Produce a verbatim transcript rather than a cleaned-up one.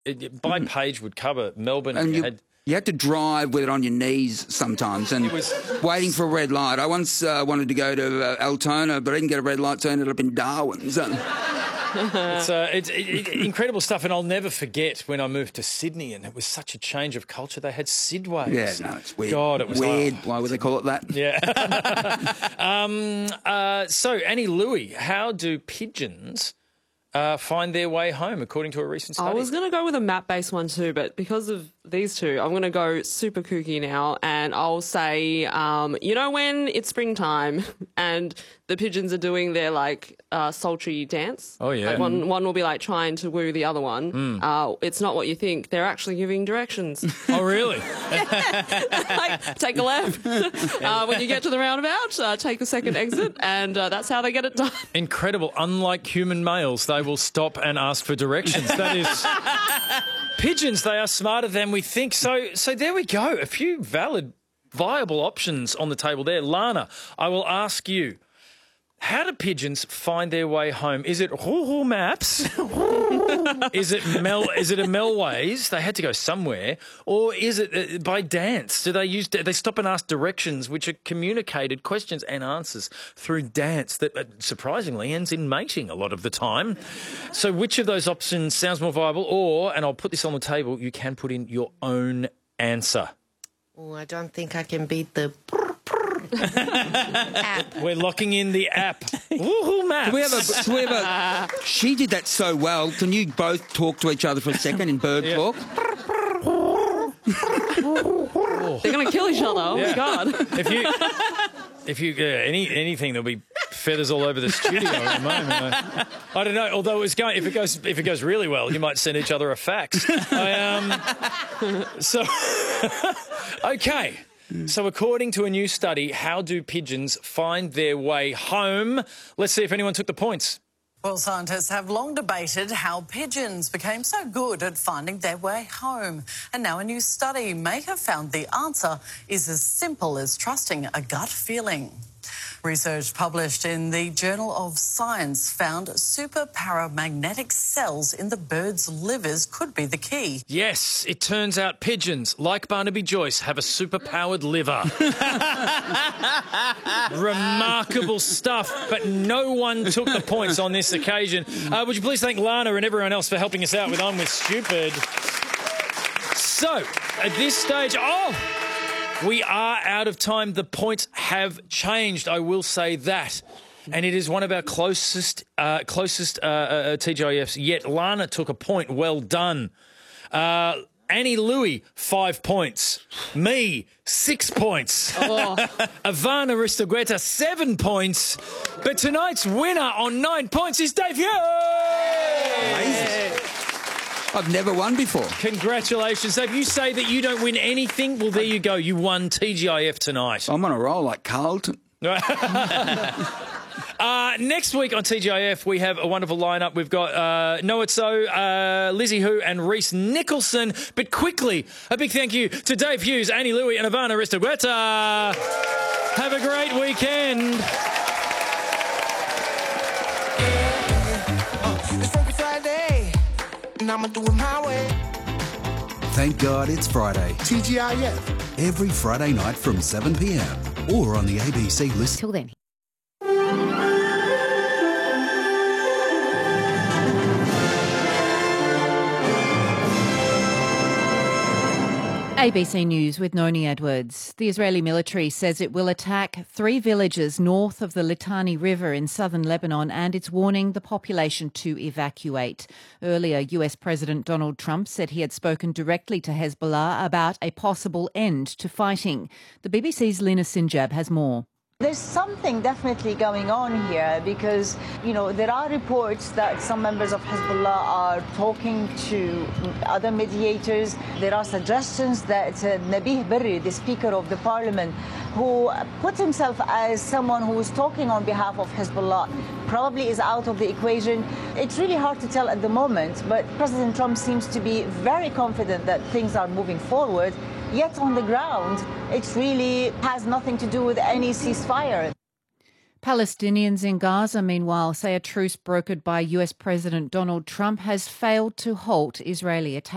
it, by page would cover Melbourne. And you, had, you had to drive with it on your knees sometimes and was, waiting for a red light. I once uh, wanted to go to uh, Altona, but I didn't get a red light, so I ended up in Darwin. So. It's, uh, it's it, it, incredible stuff, and I'll never forget when I moved to Sydney, and it was such a change of culture. They had Sidways. Yeah, no, it's weird. God, it was weird. Like, Why would they call it that? Yeah. um, uh, so, Annie Louie, how do pigeons uh, find their way home, according to a recent study? I was going to go with a map-based one too, but because of these two, I'm going to go super kooky now, and I'll say, um, you know when it's springtime and the pigeons are doing their, like, uh, sultry dance? Oh, yeah. Like one, one will be, like, trying to woo the other one. Mm. Uh, it's not what you think. They're actually giving directions. Oh, really? Like, take a left. uh, when you get to the roundabout, uh, take a second exit, and uh, that's how they get it done. Incredible. Unlike human males, they will stop and ask for directions. That is... Pigeons, they are smarter than we think. So so there we go. A few valid, viable options on the table there. Lana, I will ask you, how do pigeons find their way home? Is it Google Maps? Is it Mel? Is it a Melways? They had to go somewhere. Or is it uh, by dance? Do they use? Do they stop and ask directions, which are communicated questions and answers through dance that uh, surprisingly ends in mating a lot of the time? So which of those options sounds more viable? Or, and I'll put this on the table, you can put in your own answer. Oh, I don't think I can beat the app. We're locking in the app. Woohoo, Maps. Can we have a, can we have a, she did that so well. Can you both talk to each other for a second in bird Yeah. talk? They're going to kill each other. Oh, Yeah. my God. If you, if you, uh, any anything, there'll be feathers all over the studio at the moment. I, I don't know. Although it was going, if it goes, if it goes really well, you might send each other a fax. I, um, so, okay. So according to a new study, how do pigeons find their way home? Let's see if anyone took the points. Well, scientists have long debated how pigeons became so good at finding their way home. And now a new study may have found the answer is as simple as trusting a gut feeling. Research published in the Journal of Science found super paramagnetic cells in the birds' livers could be the key. Yes, it turns out pigeons, like Barnaby Joyce, have a super-powered liver. Remarkable stuff, but no one took the points on this occasion. Uh, would you please thank Lana and everyone else for helping us out with I'm With Stupid. So, at this stage... Oh! We are out of time. The points have changed, I will say that. And it is one of our closest uh, closest uh, uh, T G I Fs yet. Lana took a point. Well done. Uh, Annie Louie, five points. Me, six points. Oh. Ivana Ristogueta, seven points. But tonight's winner on nine points is Dave Hughes. Amazing. I've never won before. Congratulations. So if you say that you don't win anything, well, there you go. You won T G I F tonight. I'm on a roll like Carlton. uh, next week on T G I F, we have a wonderful lineup. We've got uh, Noah Tso, uh, Lizzie Hu and Reese Nicholson. But quickly, a big thank you to Dave Hughes, Annie Louie and Ivana Ristogueta. Have a great weekend. I'ma do it my way. Thank God it's Friday. T G I F. Every Friday night from seven p m or on the A B C list. Till then. A B C News with Noni Edwards. The Israeli military says it will attack three villages north of the Litani River in southern Lebanon, and it's warning the population to evacuate. Earlier, U S President Donald Trump said he had spoken directly to Hezbollah about a possible end to fighting. The B B C's Lina Sinjab has more. There's something definitely going on here because, you know, there are reports that some members of Hezbollah are talking to other mediators. There are suggestions that uh, Nabih Berri, the Speaker of the Parliament, who put himself as someone who is talking on behalf of Hezbollah, probably is out of the equation. It's really hard to tell at the moment, but President Trump seems to be very confident that things are moving forward. Yet on the ground, it really has nothing to do with any ceasefire. Palestinians in Gaza, meanwhile, say a truce brokered by U S President Donald Trump has failed to halt Israeli attacks.